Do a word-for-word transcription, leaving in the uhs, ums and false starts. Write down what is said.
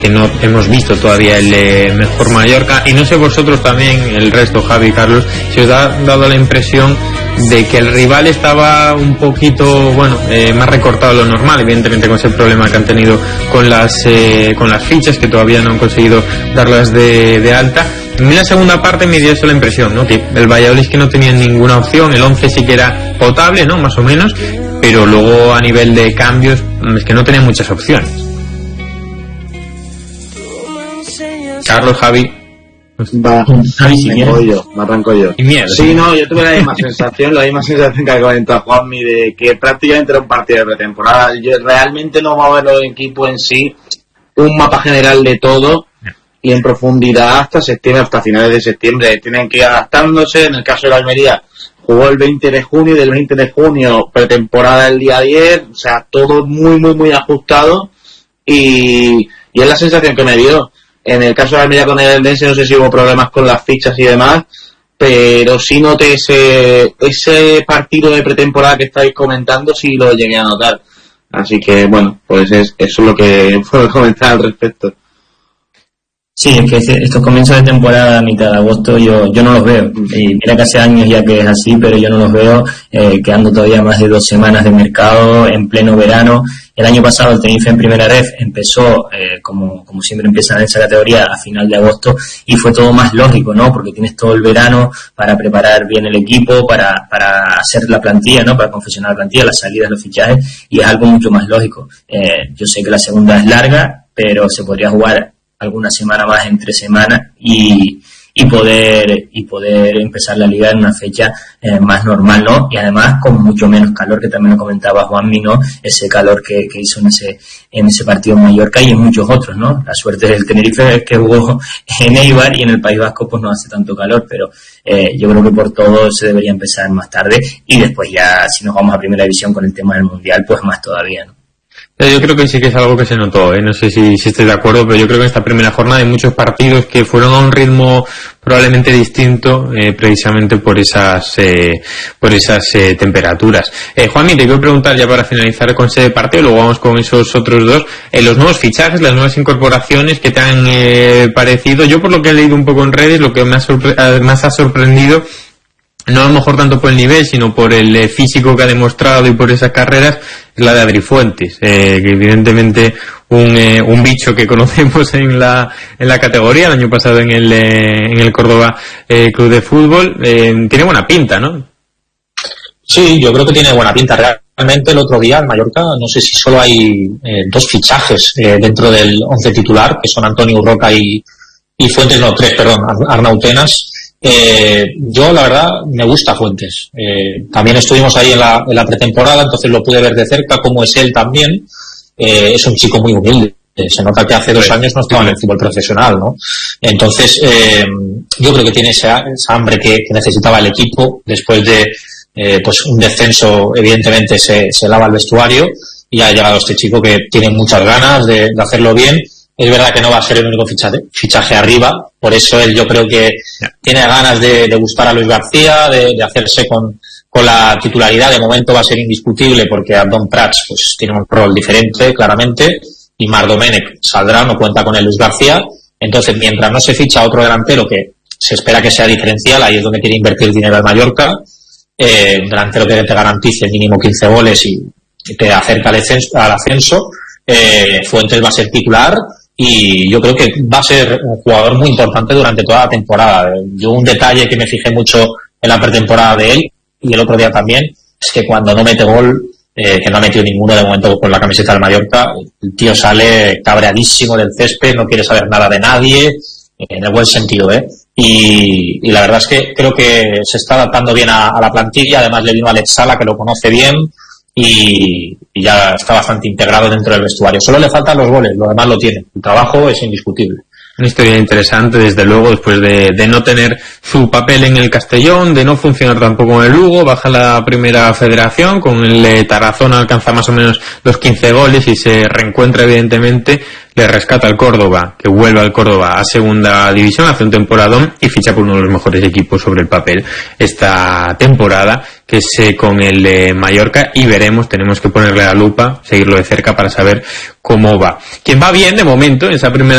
que no hemos visto todavía el eh, mejor Mallorca, y no sé vosotros también, el resto, Javi y Carlos, si os ha dado la impresión de que el rival estaba un poquito, bueno, eh, más recortado de lo normal, evidentemente con ese problema que han tenido con las eh, con las fichas, que todavía no han conseguido darlas de, de alta. En la segunda parte me dio eso la impresión, ¿no? Que el Valladolid, que no tenía ninguna opción, el once sí que era potable, ¿no? Más o menos, pero luego a nivel de cambios es que no tenía muchas opciones. Carlos, Javi. Va, Javi, si me arranco yo, me arranco yo. Sin miedo. Sí, no, yo tuve la misma sensación, la misma sensación que ha comentado Juanmi, de que prácticamente era un partido de pretemporada. Yo realmente no va a ver el equipo en sí, un mapa general de todo, y en profundidad hasta septiembre, hasta finales de septiembre. Tienen que ir adaptándose. En el caso de la Almería, jugó el veinte de junio, y del veinte de junio pretemporada el día diez, o sea, todo muy, muy, muy ajustado, y, y es la sensación que me dio. En el caso de Almería con el Eldense, no sé si hubo problemas con las fichas y demás, pero sí noté ese, ese partido de pretemporada que estáis comentando, sí lo llegué a notar. Así que, bueno, pues es, eso es lo que puedo comentar al respecto. Sí, es que estos comienzos de temporada a mitad de agosto yo yo no los veo, y mira que hace años ya que es así, pero yo no los veo, eh, quedando todavía más de dos semanas de mercado en pleno verano. El año pasado el Tenerife en primera ref empezó, eh, como como siempre empiezan en esa categoría, a final de agosto, y fue todo más lógico, ¿no? Porque tienes todo el verano para preparar bien el equipo, para para hacer la plantilla, ¿no? Para confeccionar la plantilla, las salidas, los fichajes, y es algo mucho más lógico. Eh, yo sé que la segunda es larga, pero se podría jugar alguna semana más entre semanas y y poder y poder empezar la liga en una fecha eh, más normal, ¿no? Y además con mucho menos calor, que también lo comentaba Juanmi, ¿no? Ese calor que, que hizo en ese en ese partido en Mallorca y en muchos otros, ¿no? La suerte del Tenerife es que jugó en Eibar, y en el País Vasco pues no hace tanto calor, pero eh, yo creo que por todo se debería empezar más tarde, y después ya, si nos vamos a Primera División con el tema del Mundial, pues más todavía, ¿no? Yo creo que sí que es algo que se notó, ¿eh? No sé si, si estoy de acuerdo, pero yo creo que en esta primera jornada hay muchos partidos que fueron a un ritmo probablemente distinto, eh, precisamente por esas eh, por esas eh, temperaturas. Eh, Juanmi, te quiero preguntar ya para finalizar con ese partido, luego vamos con esos otros dos, eh, los nuevos fichajes, las nuevas incorporaciones que te han eh, parecido. Yo, por lo que he leído un poco en redes, lo que me ha sorpre- más ha sorprendido, no a lo mejor tanto por el nivel, sino por el eh, físico que ha demostrado y por esas carreras, es la de Adri Fuentes, eh, que evidentemente un eh, un bicho que conocemos en la en la categoría, el año pasado en el eh, en el Córdoba eh, Club de Fútbol, eh, tiene buena pinta, ¿no? Sí, yo creo que tiene buena pinta. Realmente el otro día en Mallorca, no sé si solo hay eh, dos fichajes eh, dentro del once titular, que son Antonio Urroca y, y Fuentes, no, tres, perdón, Arnautenas. Eh, yo la verdad me gusta Fuentes, eh, también estuvimos ahí en la, en la pretemporada, entonces lo pude ver de cerca, como es él también. Eh, es un chico muy humilde, eh, se nota que hace dos años no estaba en el fútbol profesional, ¿no? Entonces eh, yo creo que tiene esa, esa hambre que, que necesitaba el equipo después de eh, pues un descenso. Evidentemente se, se lava el vestuario, y ha llegado este chico que tiene muchas ganas de, de hacerlo bien. Es verdad que no va a ser el único fichaje, fichaje arriba, por eso él yo creo que tiene ganas de, de gustar a Luis García, de, de hacerse con, con la titularidad. De momento va a ser indiscutible, porque Abdón Prats pues tiene un rol diferente, claramente, y Marc Domènech saldrá, no cuenta con él Luis García. Entonces, mientras no se ficha otro delantero que se espera que sea diferencial, ahí es donde quiere invertir dinero el Mallorca, eh, un delantero que te garantice mínimo quince goles y, y te acerca al ascenso, al ascenso eh, Fuentes va a ser titular. Y yo creo que va a ser un jugador muy importante durante toda la temporada. Yo, un detalle que me fijé mucho en la pretemporada de él, y el otro día también, es que cuando no mete gol, eh, que no ha metido ninguno de momento con la camiseta del Mallorca, el tío sale cabreadísimo del césped, no quiere saber nada de nadie, eh, en el buen sentido, ¿eh? Y, y la verdad es que creo que se está adaptando bien a, a la plantilla. Además le vino a Alex Sala, que lo conoce bien, y, y ya está bastante integrado dentro del vestuario. Solo le faltan los goles, lo demás lo tiene. El trabajo es indiscutible. Una historia interesante, desde luego, después de, de no tener su papel en el Castellón, de no funcionar tampoco en el Lugo, baja la primera federación, con el eh, Tarazona alcanza más o menos los quince goles y se reencuentra, evidentemente, le rescata al Córdoba, que vuelve al Córdoba a segunda división, hace un temporadón y ficha por uno de los mejores equipos sobre el papel esta temporada, que es eh, con el eh, Mallorca, y veremos, tenemos que ponerle la lupa, seguirlo de cerca para saber cómo va. Quien va bien de momento en esa primera